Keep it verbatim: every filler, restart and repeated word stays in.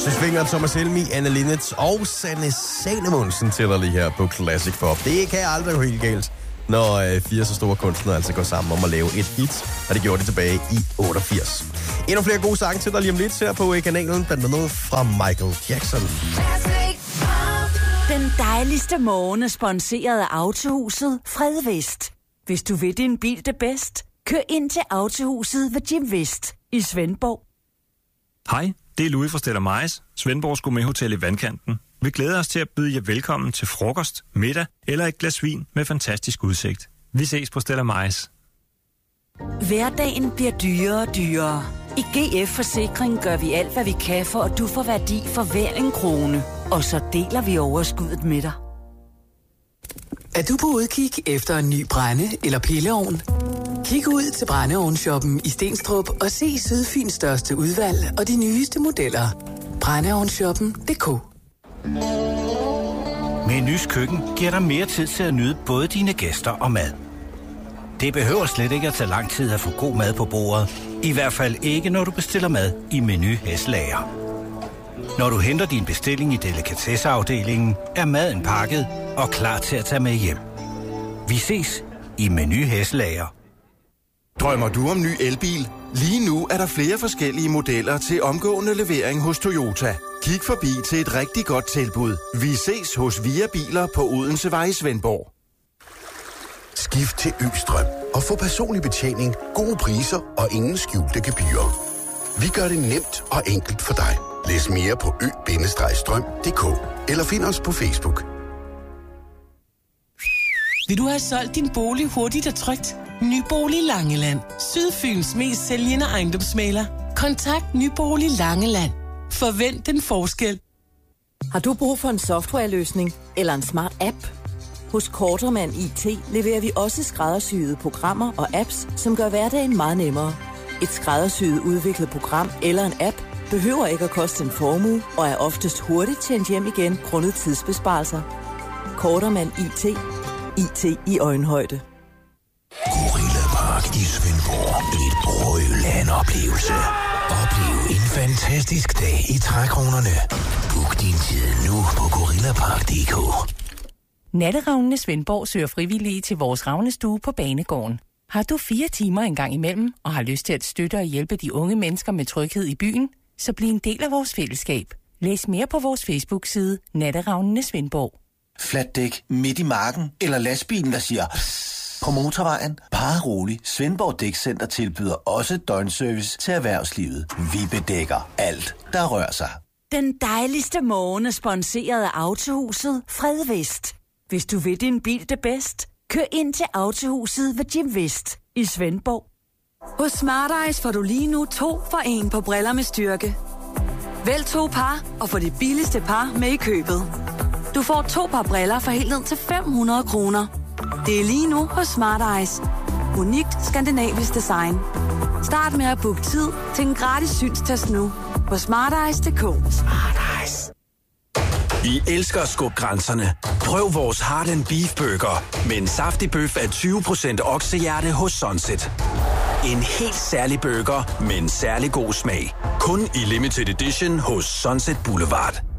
Søsvinger, Thomas Helmi, Anne Linnet og Sanne Sanemundsen tæller lige her på Classic Pop. Det kan aldrig gå helt galt, når øh, fire så store kunstnere altså går sammen om at lave et hit, og det gjorde de tilbage i otteogfirs. Endnu flere gode sange til dig lige om lidt her på kanalen, blandt andet fra Michael Jackson. Den dejligste morgen er sponsoreret af Autohuset Fredvest. Hvis du vil din bil det bedst, kør ind til Autohuset ved Jim Vest i Svendborg. Hej, det er Louis fra Stella Meis, Svendborgs Gourmet-hotel i Vandkanten. Vi glæder os til at byde jer velkommen til frokost, middag eller et glas vin med fantastisk udsigt. Vi ses på Stella Meis. Hverdagen bliver dyrere og dyrere. I G F Forsikring gør vi alt, hvad vi kan, for at du får værdi for hver en krone. Og så deler vi overskuddet med dig. Er du på udkig efter en ny brænde- eller pilleovn? Kig ud til Brændeovnshoppen i Stenstrup og se Sydfyns største udvalg og de nyeste modeller. Brændeovnshoppen punktum d k. Menus Køkken giver dig mere tid til at nyde både dine gæster og mad. Det behøver slet ikke at tage lang tid at få god mad på bordet. I hvert fald ikke, når du bestiller mad i Meny Hæslager. Når du henter din bestilling i delikatesseafdelingen, er maden pakket og klar til at tage med hjem. Vi ses i Meny Hæslager. Drømmer du om ny elbil? Lige nu er der flere forskellige modeller til omgående levering hos Toyota. Kig forbi til et rigtig godt tilbud. Vi ses hos Via Biler på Odensevej i Svendborg. Skift til Østrøm og få personlig betjening, gode priser og ingen skjulte gebyrer. Vi gør det nemt og enkelt for dig. Læs mere på ø bindestreg strøm punktum d k eller find os på Facebook. Vil du have solgt din bolig hurtigt og trygt? Nybolig Langeland. Sydfyns mest sælgende ejendomsmægler. Kontakt Nybolig Langeland. Forvent den forskel. Har du brug for en softwareløsning eller en smart app? Hos Kortermand I T leverer vi også skræddersyede programmer og apps, som gør hverdagen meget nemmere. Et skræddersyet udviklet program eller en app behøver ikke at koste en formue og er oftest hurtigt tjent hjem igen grundet tidsbesparelser. Kortermand I T. I T i øjenhøjde. Gorilla Park i Svendborg. Et brøl af en oplevelse. Oplev en fantastisk dag i trækronerne. Book din tid nu på gorillapark punktum d k. Natteravnene Svendborg søger frivillige til vores ravnestue på Banegården. Har du fire timer en gang imellem, og har lyst til at støtte og hjælpe de unge mennesker med tryghed i byen, så bliv en del af vores fællesskab. Læs mere på vores Facebook-side Natteravnene Svendborg. Flatdæk midt i marken, eller lastbilen, der siger psst på motorvejen. Bare rolig. Svendborg Dækcenter tilbyder også døgnservice til erhvervslivet. Vi bedækker alt, der rører sig. Den dejligste morgen er sponsoreret af Autohuset Fredvest. Hvis du vil din bil det bedst, kør ind til Autohuset ved Jim Vest i Svendborg. Hos Smart Eyes får du lige nu to for en på briller med styrke. Vælg to par og få det billigste par med i købet. Du får to par briller for helt ned til fem hundrede kroner. Det er lige nu hos Smart Eyes. Unikt skandinavisk design. Start med at booke tid til en gratis synstest nu på smarteyes punktum d k. Smart Eyes. Vi elsker at skubbe grænserne. Prøv vores Heart and Beef Burger med en saftig bøf af tyve procent oksehjerte hos Sunset. En helt særlig burger med en særlig god smag. Kun i limited edition hos Sunset Boulevard.